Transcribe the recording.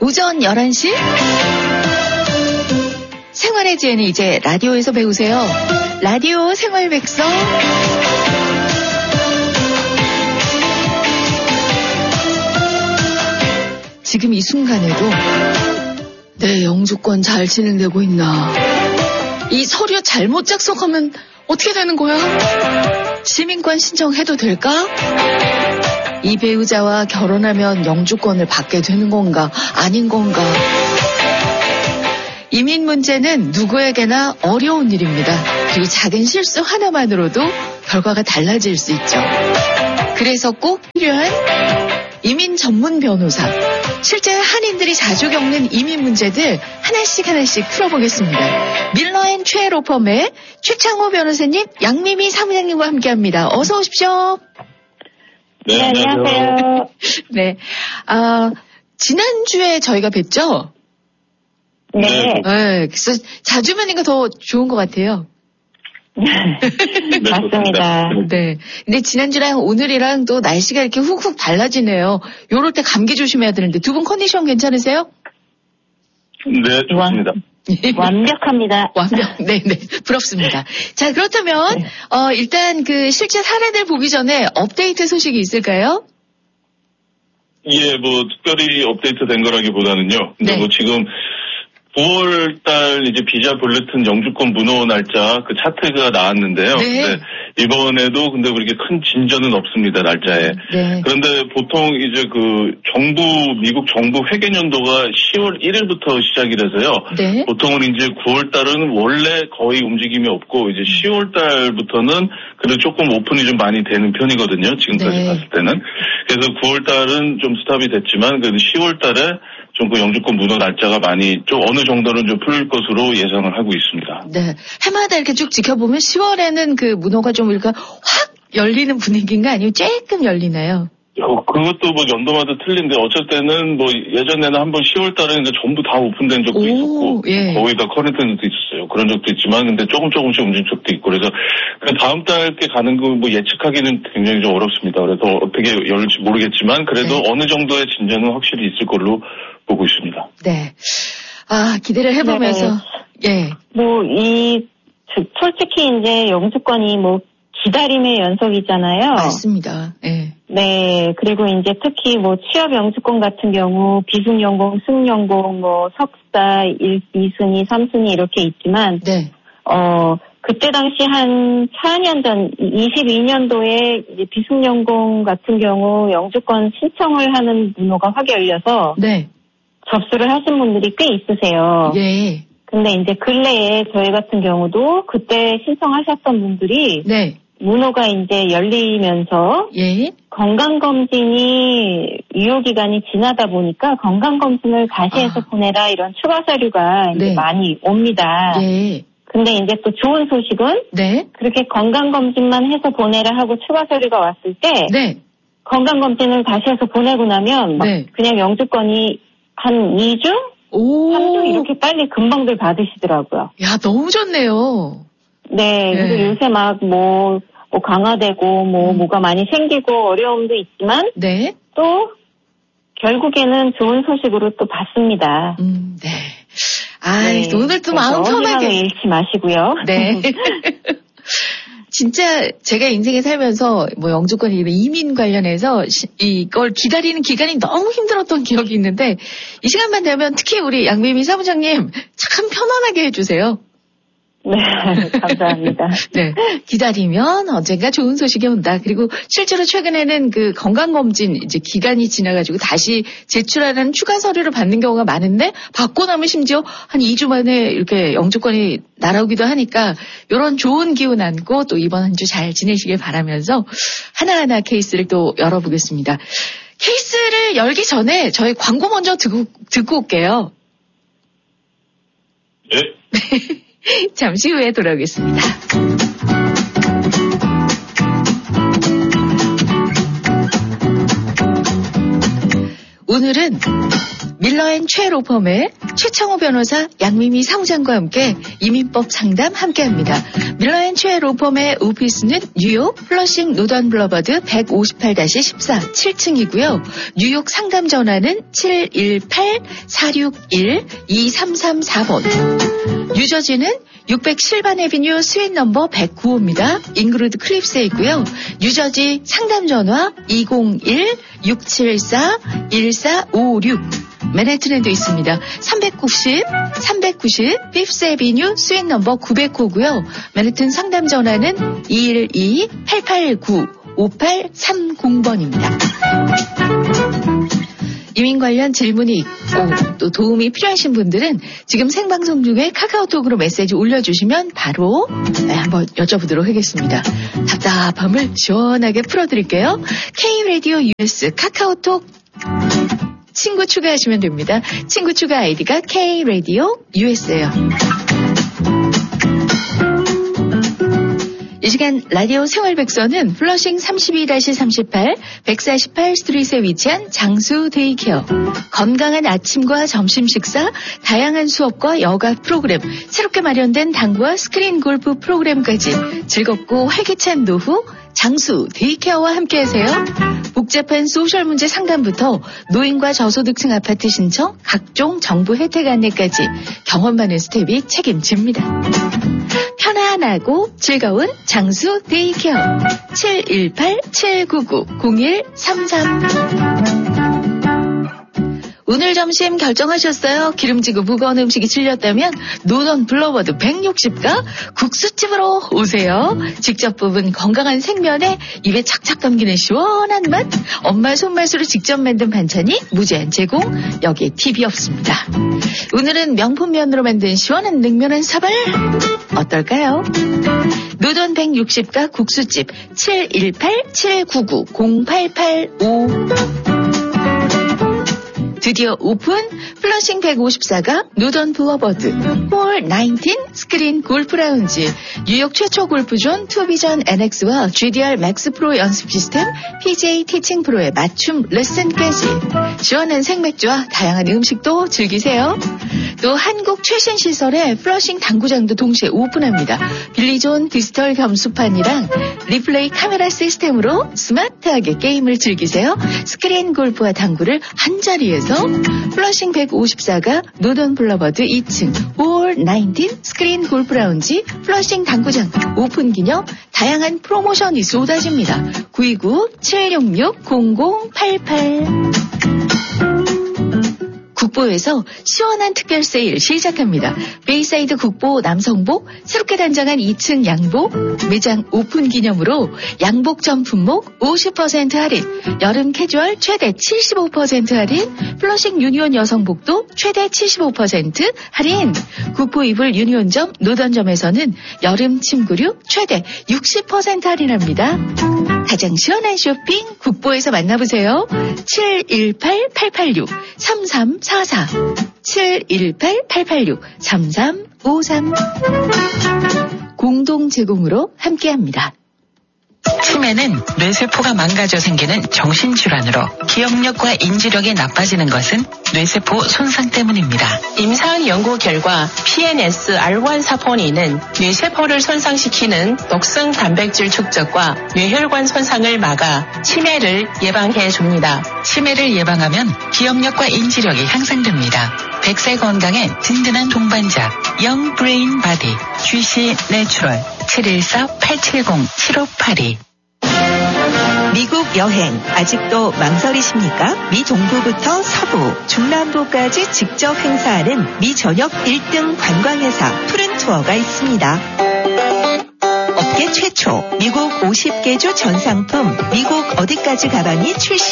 오전 11시 생활의 지혜는 이제 라디오에서 배우세요. 라디오 생활백서. 지금 이 순간에도 내 영주권 잘 진행되고 있나? 이 서류 잘못 작성하면 어떻게 되는 거야? 시민권 신청해도 될까? 이 배우자와 결혼하면 영주권을 받게 되는 건가? 아닌 건가? 이민 문제는 누구에게나 어려운 일입니다. 그리고 작은 실수 하나만으로도 결과가 달라질 수 있죠. 그래서 꼭 필요한 이민 전문 변호사. 실제 한인들이 자주 겪는 이민 문제들 하나씩 풀어보겠습니다. 밀러앤최 로펌의 최창호 변호사님, 양미미 사무장님과 함께합니다. 어서 오십시오. 네, 안녕하세요. 네, 지난주에 저희가 뵀죠? 네. 그래서 자주 뵈니까 더 좋은 것 같아요. 네, 맞습니다. 네. 근데 지난주랑 오늘이랑 또 날씨가 이렇게 훅훅 달라지네요. 요럴 때 감기 조심해야 되는데 두 분 컨디션 괜찮으세요? 네, 좋습니다. 완벽합니다. 네네. 부럽습니다. 자, 그렇다면, 네. 일단 그 실제 사례들 보기 전에 업데이트 소식이 있을까요? 예, 뭐, 특별히 업데이트 된 거라기보다는요. 근데 네. 뭐 지금 9월달 이제 비자 블루튼 영주권 문호 날짜 그 차트가 나왔는데요. 네. 네, 이번에도 근데 그렇게 큰 진전은 없습니다, 날짜에. 네. 그런데 보통 이제 그 미국 정부 회계년도가 10월 1일부터 시작이라서요. 네. 보통은 이제 9월달은 원래 거의 움직임이 없고 이제 10월달부터는 그래도 조금 오픈이 좀 많이 되는 편이거든요. 지금까지 네. 봤을 때는. 그래서 9월달은 좀 스탑이 됐지만 그래도 10월달에 좀 그 영주권 문호 날짜가 많이 좀 어느 정도는 좀 풀릴 것으로 예상을 하고 있습니다. 네. 해마다 이렇게 쭉 지켜보면 10월에는 그 문호가 좀 이렇게 확 열리는 분위기인가 아니면 조금 열리나요? 그것도 뭐 연도마다 틀린데 어쩔 때는 뭐 예전에는 한번 10월 달에는 전부 다 오픈된 적도 있었고 예. 거의 다 커넥트된 적도 있었어요. 그런 적도 있지만 근데 조금씩 움직인 적도 있고 그래서 다음 달께 가는 거 뭐 예측하기는 굉장히 좀 어렵습니다. 그래서 어떻게 열릴지 모르겠지만 그래도 네. 어느 정도의 진전은 확실히 있을 걸로 보고 있습니다. 네. 기대를 해보면서 예. 솔직히 이제 영주권이 기다림의 연속이잖아요. 맞습니다. 예. 네, 그리고 이제 특히 취업 영주권 같은 경우 비승연공, 승연공, 석사, 2순위, 3순위 이렇게 있지만, 네. 그때 당시 한 4년 전, 22년도에 이제 비승연공 같은 경우 영주권 신청을 하는 문호가 확 열려서, 네. 접수를 하신 분들이 꽤 있으세요. 예. 근데 이제 근래에 저희 같은 경우도 그때 신청하셨던 분들이, 네. 문호가 이제 열리면서 예. 건강검진이 유효기간이 지나다 보니까 건강검진을 다시 해서 보내라 이런 추가 서류가 이제 네. 많이 옵니다. 예. 근데 이제 또 좋은 소식은 네. 그렇게 건강검진만 해서 보내라 하고 추가 서류가 왔을 때 네. 건강검진을 다시 해서 보내고 나면 네. 그냥 영주권이 한 2주? 3주 이렇게 빨리 금방들 받으시더라고요. 야, 너무 좋네요. 네, 그리고 네. 요새 강화되고, 뭐가 많이 생기고 어려움도 있지만, 네. 또, 결국에는 좋은 소식으로 또 받습니다. 네. 네. 오늘 또 마음 편하게. 잃지 마시고요. 네. 진짜 제가 인생에 살면서 영주권 이민 관련해서 이걸 기다리는 기간이 너무 힘들었던 기억이 있는데 이 시간만 되면 특히 우리 양미미 사무장님 참 편안하게 해주세요. 네, 감사합니다. 네, 기다리면 언젠가 좋은 소식이 온다. 그리고 실제로 최근에는 그 건강검진 이제 기간이 지나가지고 다시 제출하는 추가 서류를 받는 경우가 많은데 받고 나면 심지어 한 2주 만에 이렇게 영주권이 날아오기도 하니까 이런 좋은 기운 안고 또 이번 한 주 잘 지내시길 바라면서 하나하나 케이스를 또 열어보겠습니다. 케이스를 열기 전에 저희 광고 먼저 듣고 올게요. 예. 잠시 후에 돌아오겠습니다. 오늘은 밀러앤최 로펌의 최창호 변호사, 양미미 사무장과 함께 이민법 상담 함께합니다. 밀러앤최 로펌의 오피스는 뉴욕 플러싱 노던 블러버드 158-14 7층이고요. 뉴욕 상담 전화는 718-461-2334번. 뉴저지는 600 실반 애비뉴 스윗 넘버 109호입니다. 잉그루드 클립스에 있고요. 뉴저지 상담 전화 201-674-1456. 맨해튼에도 있습니다. 390 피프스 애비뉴 스윗 넘버 900호고요. 맨해튼 상담 전화는 212-889-5830번입니다. 이민 관련 질문이 있고 또 도움이 필요하신 분들은 지금 생방송 중에 카카오톡으로 메시지 올려주시면 바로 한번 여쭤보도록 하겠습니다. 답답함을 시원하게 풀어드릴게요. K-Radio US 카카오톡 친구 추가하시면 됩니다. 친구 추가 아이디가 K-Radio US예요. 이 시간 라디오 생활백서는 플러싱 32-38 148 스트리트에 위치한 장수 데이케어, 건강한 아침과 점심 식사, 다양한 수업과 여가 프로그램, 새롭게 마련된 당구와 스크린 골프 프로그램까지 즐겁고 활기찬 노후 장수 데이케어와 함께하세요. 복잡한 소셜 문제 상담부터 노인과 저소득층 아파트 신청, 각종 정부 혜택 안내까지 경험 많은 스텝이 책임집니다. 편안하고 즐거운 장수 데이케어 718-799-0133. 오늘 점심 결정하셨어요? 기름지고 무거운 음식이 질렸다면 노던 블러버드 160가 국수집으로 오세요. 직접 뽑은 건강한 생면에 입에 착착 감기는 시원한 맛, 엄마 손맛으로 직접 만든 반찬이 무제한 제공, 여기에 팁이 없습니다. 오늘은 명품면으로 만든 시원한 냉면 한 사발 어떨까요? 노던 160가 국수집 718-799-0885. 드디어 오픈 플러싱 154가 노던 블러버드 홀 19 스크린 골프 라운지, 뉴욕 최초 골프존 투비전 NX와 GDR 맥스 프로 연습 시스템, PGA 티칭 프로의 맞춤 레슨까지 시원한 생맥주와 다양한 음식도 즐기세요. 또 한국 최신 시설의 플러싱 당구장도 동시에 오픈합니다. 빌리존 디지털 겸수판이랑 리플레이 카메라 시스템으로 스마트하게 게임을 즐기세요. 스크린 골프와 당구를 한자리에서 플러싱 154가 노던 블러버드 2층 홀 19 스크린 골프 라운지 플러싱 당구장 오픈 기념 다양한 프로모션이 쏟아집니다. 929-066-0088. 국보에서 시원한 특별 세일 시작합니다. 베이사이드 국보 남성복 새롭게 단장한 2층 양복 매장 오픈 기념으로 양복 전 품목 50% 할인, 여름 캐주얼 최대 75% 할인, 플러싱 유니온 여성복도 최대 75% 할인. 국보 이불 유니온점 노던점에서는 여름 침구류 최대 60% 할인합니다. 가장 시원한 쇼핑 국보에서 만나보세요. 718-886-3344 718-886-3353 공동 제공으로 함께합니다. 치매는 뇌세포가 망가져 생기는 정신질환으로 기억력과 인지력이 나빠지는 것은 뇌세포 손상 때문입니다. 임상 연구 결과 PNS-R1 사포닌은 뇌세포를 손상시키는 독성 단백질 축적과 뇌혈관 손상을 막아 치매를 예방해 줍니다. 치매를 예방하면 기억력과 인지력이 향상됩니다. 100세 건강에 든든한 동반자 영 브레인 바디 GC 내추럴 714-870-7582. 미국 여행 아직도 망설이십니까? 미 동부부터 서부, 중남부까지 직접 행사하는 미 전역 1등 관광회사 푸른투어가 있습니다. 업계 최초 미국 50개 주 전상품 미국 어디까지 가방이 출시.